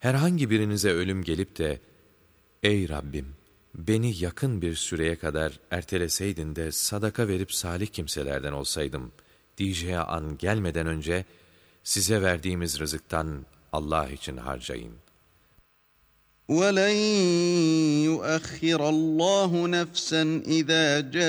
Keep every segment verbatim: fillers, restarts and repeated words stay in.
Herhangi birinize ölüm gelip de, ''Ey Rabbim, beni yakın bir süreye kadar erteleseydin de sadaka verip salih kimselerden olsaydım.'' diyeceği an gelmeden önce, size verdiğimiz rızıktan Allah için harcayın. وَلَنْ يُؤَخِّرَ اللّٰهُ نَفْسًا اِذَا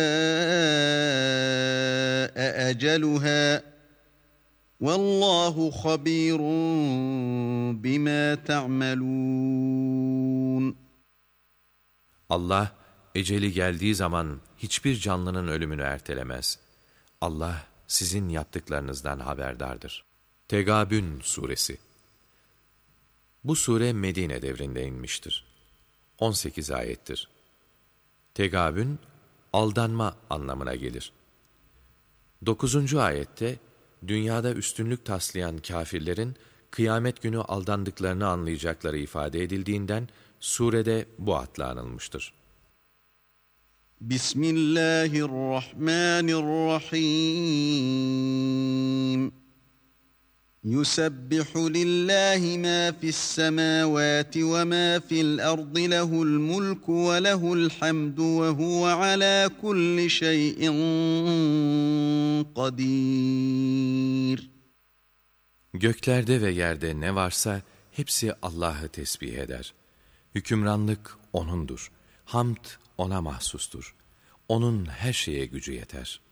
جَاءَ أَجَلُهَا وَاللّٰهُ خَب۪يرٌ بِمَا تَعْمَلُونَ Allah, eceli geldiği zaman hiçbir canlının ölümünü ertelemez. Allah, sizin yaptıklarınızdan haberdardır. Tegâbün Suresi. Bu sure Medine devrinde inmiştir. on sekiz ayettir. Tegâbün, aldanma anlamına gelir. dokuzuncu ayette, dünyada üstünlük taslayan kâfirlerin, kıyamet günü aldandıklarını anlayacakları ifade edildiğinden, surede bu adla anılmıştır. Bismillahirrahmanirrahim. Yusebbihu lillahi ma fis semavati ve ma fil ardı lehul mulku ve lehul hamdu ve huve ala kulli şeyin kadir. Göklerde ve yerde ne varsa hepsi Allah'ı tesbih eder. Hükümranlık O'nundur. Hamd O'na mahsustur. O'nun her şeye gücü yeter.